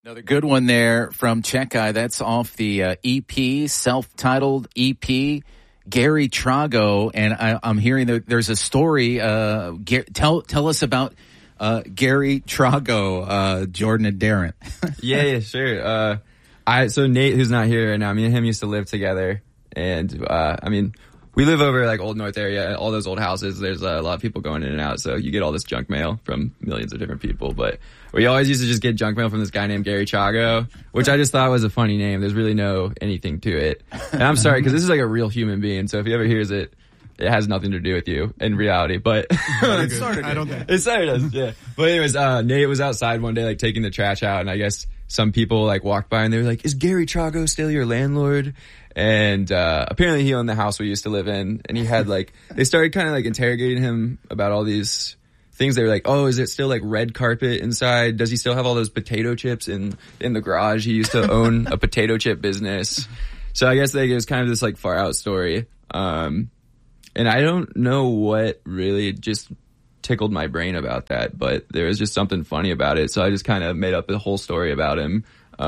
Another good one there from Checkeye. That's off the EP, self-titled EP, Gary Trago. And I'm hearing that there's a story. Tell us about Gary Trago, Jordan and Darren. Yeah, sure. So Nate, who's not here right now, me and him used to live together. And, we live over like Old North area, all those old houses. There's a lot of people going in and out, so you get all this junk mail from millions of different people. But we always used to just get junk mail from this guy named Gary Trago, which I just thought was a funny name. There's really no anything to it. And I'm sorry, because this is like a real human being, so if he ever hears it, it has nothing to do with you in reality. But it sort of I don't think. It sort of does, yeah. But anyways, Nate was outside one day like taking the trash out, and I guess some people like walked by and they were like, "Is Gary Trago still your landlord?" And apparently he owned the house we used to live in, and he had like, they started kind of like interrogating him about all these things. They were like, "Oh, is it still like red carpet inside? Does he still have all those potato chips in the garage? He used to own a potato chip business." So I guess like, it was kind of this like far out story. And I don't know what really just tickled my brain about that, but there was just something funny about it. So I just kind of made up a whole story about him.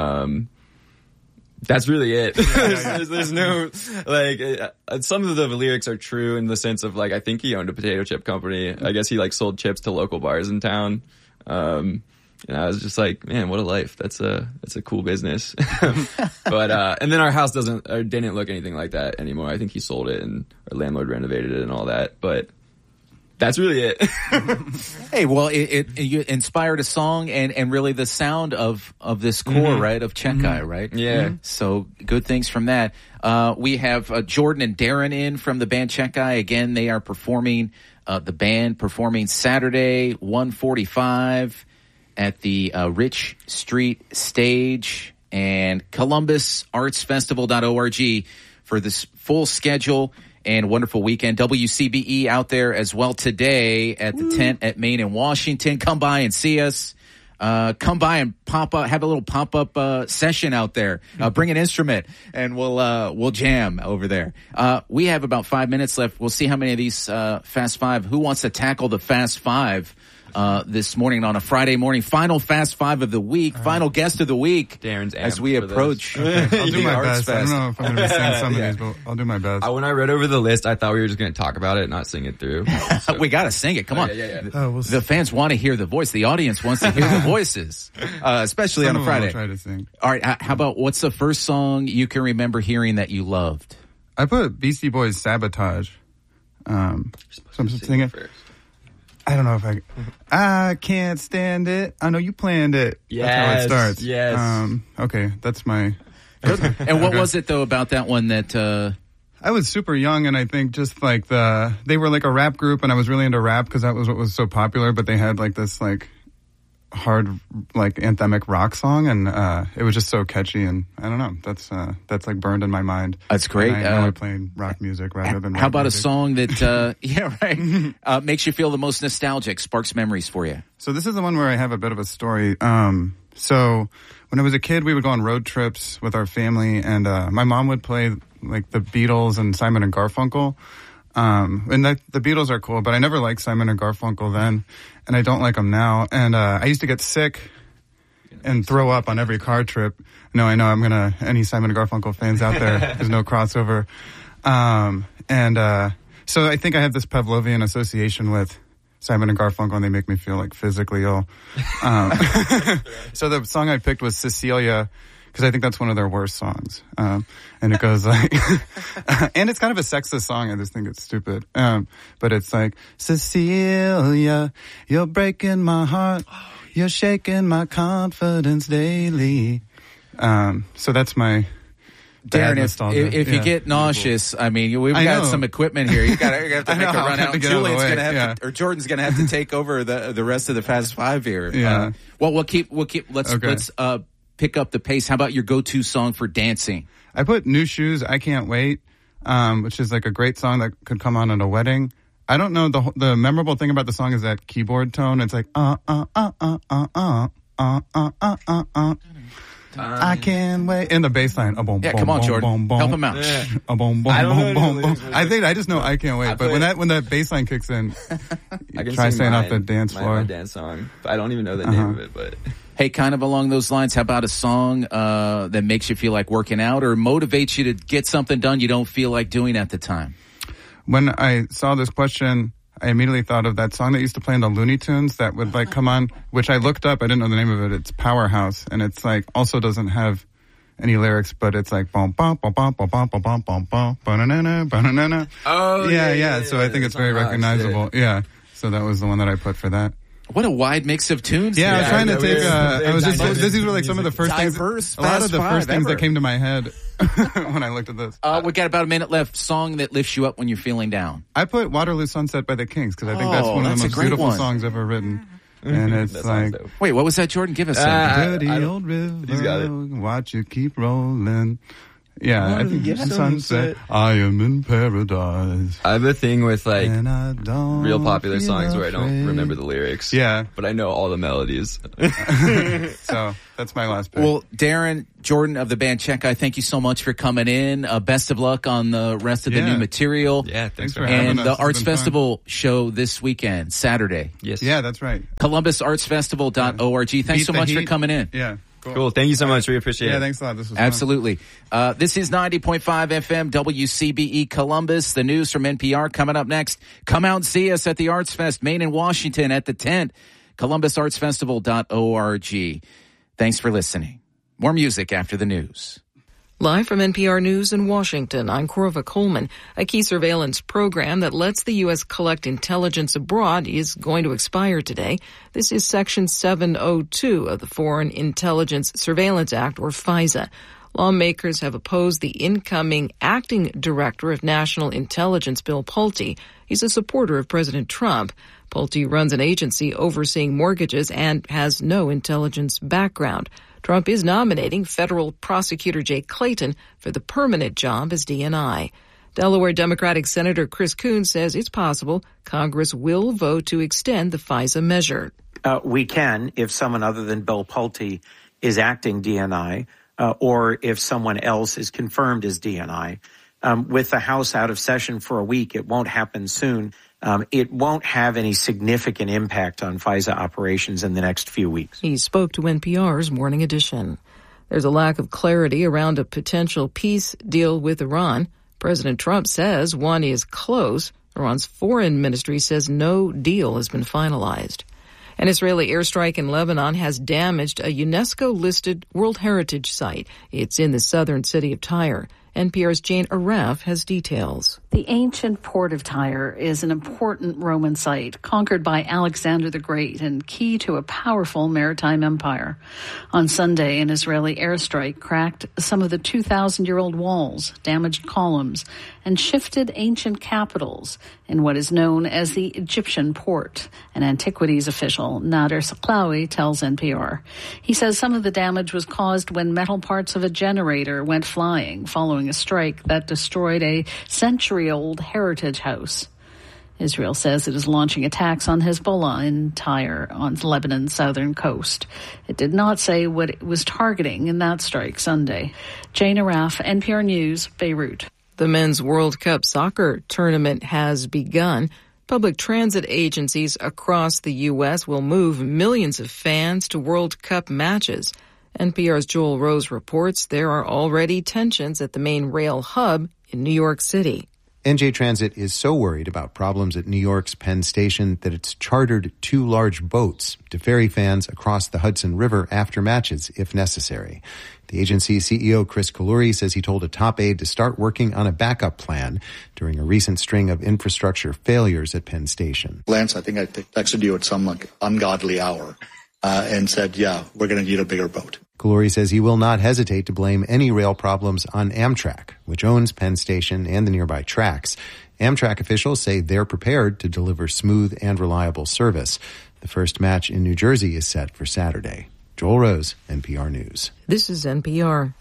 That's really it. There's no, like, some of the lyrics are true in the sense of, like, I think he owned a potato chip company. I guess he, like, sold chips to local bars in town. And I was just like, man, what a life. That's a cool business. But, and then our house didn't look anything like that anymore. I think he sold it and our landlord renovated it and all that. But that's really it. Hey, well, it inspired a song and really the sound of this core, right, of Checkeye, right? Yeah. So good things from that. We have Jordan and Darren in from the band Checkeye. Again, they are performing, the band performing Saturday, 1:45 at the Rich Street Stage and ColumbusArtsFestival.org for this full schedule. And wonderful weekend. WCBE out there as well today at the tent at Main and Washington. Come by and see us. Come by and have a little pop-up session out there. Bring an instrument and we'll jam over there. We have about 5 minutes left. We'll see how many of these Fast Five. Who wants to tackle the Fast Five this morning on a Friday morning? Final Fast Five of the week. Final guest of the week. Darren's as we approach. I'll do my best. I don't know if I'm going to sing some of these, but I'll do my best. When I read over the list, I thought we were just going to talk about it, not sing it through. So. We got to sing it. Come on. Yeah. The fans want to hear the voice. The audience wants to hear the voices, especially some on a Friday. I'll try to sing. All right. How about what's the first song you can remember hearing that you loved? I put Beastie Boys' Sabotage. So I'm singing. First. I don't know if I can't stand it. I know you planned it. Yes, that's how it starts. Yes. Okay, that's my. And what was it though about that one that? I was super young, and I think just like they were like a rap group, and I was really into rap because that was what was so popular. But they had like this like hard like anthemic rock song, and it was just so catchy, and I don't know. That's like burned in my mind. That's great. And I enjoy playing rock music rather than. How about music. a song that makes you feel the most nostalgic, sparks memories for you? So this is the one where I have a bit of a story. So when I was a kid, we would go on road trips with our family, and my mom would play like the Beatles and Simon and Garfunkel. And the Beatles are cool, but I never liked Simon and Garfunkel then, and I don't like them now. And I used to get sick and throw up on every car trip. No, I know any Simon and Garfunkel fans out there, there's no crossover. So I think I have this Pavlovian association with Simon and Garfunkel, and they make me feel like physically ill. So the song I picked was Cecilia, because I think that's one of their worst songs. And it goes like, and it's kind of a sexist song. I just think it's stupid. But it's like, Cecilia, you're breaking my heart. You're shaking my confidence daily. So that's my Darren, if you get nauseous, I mean, we've got some equipment here. You're gonna have to make a run out. Julian's gonna have to, or Jordan's gonna have to take over the rest of the Fast Five here. Yeah. Well, we'll keep. Let's pick up the pace. How about your go-to song for dancing? I put New Shoes, I Can't Wait, which is like a great song that could come on at a wedding. I don't know, the memorable thing about the song is that keyboard tone. It's like, I can't wait. In the bass line. Come on, Jordan. Help him out. Yeah. I just know I can't wait. But when that bass line kicks in, I can try sing staying off the dance floor. My dance song. I don't even know the name of it, but... Hey, kind of along those lines, how about a song that makes you feel like working out or motivates you to get something done you don't feel like doing at the time? When I saw this question, I immediately thought of that song that used to play in the Looney Tunes that would like come on, which I looked up. I didn't know the name of it. It's Powerhouse, and it's like also doesn't have any lyrics, but it's like bum bum bum bum bum bum bum bum bum bum banana banana. Oh yeah. So I think it's very recognizable. Yeah. So that was the one that I put for that. What a wide mix of tunes. Yeah, I was trying to take, I was just, diverse these were like some of the first things, diverse a lot of the Fast first Five things ever. that came to my head when I looked at this. We got about a minute left. Song that lifts you up when you're feeling down. I put Waterloo Sunset by the Kings because I think that's one of that's the a most great beautiful one. songs ever written. And it's That like, sounds dope. Wait, what was that, Jordan? Give us some. dirty I don't- old river, He's got it. watch you keep rolling. Yeah, I think Waterloo Sunset, I am in paradise. I have a thing with like And I don't real popular feel songs where I don't afraid. remember the lyrics. Yeah, But I know all the melodies. so that's my last pick. Well, Darren, Jordan of the band Check-I, thank you so much for coming in. Best of luck on the rest of the Yeah. new material. Yeah, thanks for for having And us. the It's Arts been fun. Festival show this weekend, Saturday. Yes. Yeah, that's right. ColumbusArtsFestival.org. Thanks Beat so the much for heat. coming in. Yeah. Cool. Thank you so much. We appreciate Yeah, it. thanks a lot. This was fun. Absolutely. This is 90.5 FM WCBE Columbus. The news from NPR coming up next. Come out and see us at the Arts Fest, Maine and Washington at the tent. ColumbusArtsFestival.org. Thanks for listening. More music after the news. Live from NPR News in Washington, I'm Corva Coleman. A key surveillance program that lets the U.S. collect intelligence abroad is going to expire today. This is Section 702 of the Foreign Intelligence Surveillance Act, or FISA. Lawmakers have opposed the incoming acting director of national intelligence, Bill Pulte. He's a supporter of President Trump. Pulte runs an agency overseeing mortgages and has no intelligence background. Trump is nominating federal prosecutor Jay Clayton for the permanent job as DNI. Delaware Democratic Senator Chris Coons says it's possible Congress will vote to extend the FISA measure. We can if someone other than Bill Pulte is acting DNI, or if someone else is confirmed as DNI. With the House out of session for a week, it won't happen soon. It won't have any significant impact on FISA operations in the next few weeks. He spoke to NPR's Morning Edition. There's a lack of clarity around a potential peace deal with Iran. President Trump says one is close. Iran's foreign ministry says no deal has been finalized. An Israeli airstrike in Lebanon has damaged a UNESCO-listed World Heritage Site. It's in the southern city of Tyre. NPR's Jane Araf has details. The ancient port of Tyre is an important Roman site conquered by Alexander the Great and key to a powerful maritime empire. On Sunday, an Israeli airstrike cracked some of the 2,000-year-old walls, damaged columns, and shifted ancient capitals in what is known as the Egyptian port. An antiquities official, Nader Saklawi, tells NPR. He says some of the damage was caused when metal parts of a generator went flying following a strike that destroyed a century-old heritage house. Israel says it is launching attacks on Hezbollah in Tyre on Lebanon's southern coast. It did not say what it was targeting in that strike Sunday. Jane Araf, NPR News, Beirut. The Men's World Cup soccer tournament has begun. Public transit agencies across the U.S. will move millions of fans to World Cup matches. NPR's Joel Rose reports there are already tensions at the main rail hub in New York City. NJ Transit is so worried about problems at New York's Penn Station that it's chartered 2 large boats to ferry fans across the Hudson River after matches, if necessary. The agency's CEO, Chris Kaluri, says he told a top aide to start working on a backup plan during a recent string of infrastructure failures at Penn Station. Lance, I think I texted you at some ungodly hour and said, yeah, we're going to need a bigger boat. Kaluri says he will not hesitate to blame any rail problems on Amtrak, which owns Penn Station and the nearby tracks. Amtrak officials say they're prepared to deliver smooth and reliable service. The first match in New Jersey is set for Saturday. Joel Rose, NPR News. This is NPR.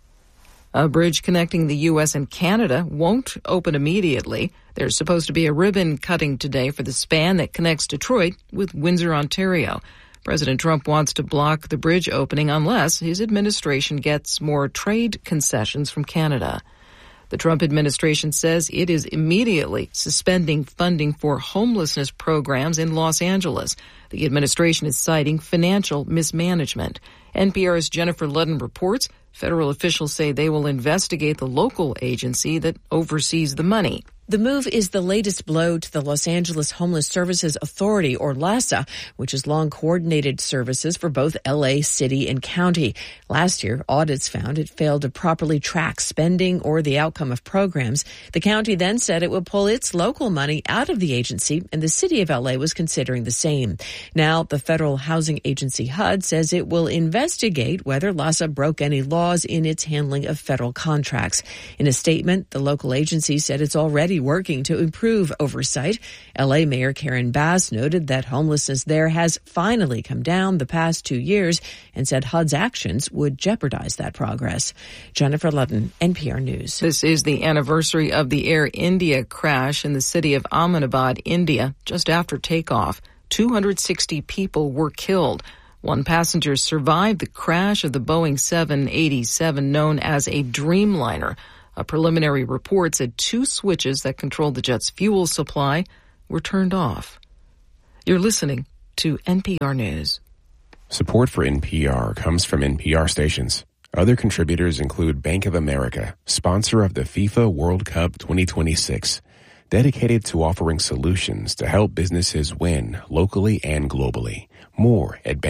A bridge connecting the U.S. and Canada won't open immediately. There's supposed to be a ribbon cutting today for the span that connects Detroit with Windsor, Ontario. President Trump wants to block the bridge opening unless his administration gets more trade concessions from Canada. The Trump administration says it is immediately suspending funding for homelessness programs in Los Angeles. The administration is citing financial mismanagement. NPR's Jennifer Ludden reports federal officials say they will investigate the local agency that oversees the money. The move is the latest blow to the Los Angeles Homeless Services Authority, or LAHSA, which has long coordinated services for both L.A. city and county. Last year, audits found it failed to properly track spending or the outcome of programs. The county then said it would pull its local money out of the agency, and the city of L.A. was considering the same. Now, the federal housing agency HUD says it will investigate whether LAHSA broke any laws in its handling of federal contracts. In a statement, the local agency said it's already working to improve oversight. L.A. Mayor Karen Bass noted that homelessness there has finally come down the past 2 years and said HUD's actions would jeopardize that progress. Jennifer Ludden, NPR News. This is the anniversary of the Air India crash in the city of Ahmedabad, India, just after takeoff. 260 people were killed. One passenger survived the crash of the Boeing 787 known as a Dreamliner. A preliminary report said 2 switches that controlled the jet's fuel supply were turned off. You're listening to NPR News. Support for NPR comes from NPR stations. Other contributors include Bank of America, sponsor of the FIFA World Cup 2026, dedicated to offering solutions to help businesses win locally and globally. More at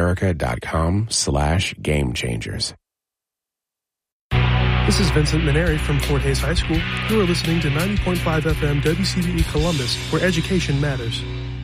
bankofamerica.com/gamechangers. This is Vincent Maneri from Fort Hays High School. You are listening to 90.5 FM WCBE Columbus, where education matters.